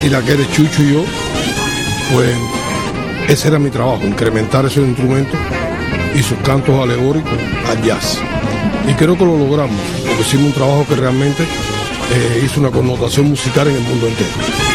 y la que eres Chucho y yo, pues ese era mi trabajo, incrementar esos instrumentos y sus cantos alegóricos al jazz. Y creo que lo logramos, porque hicimos un trabajo que realmente hizo una connotación musical en el mundo entero.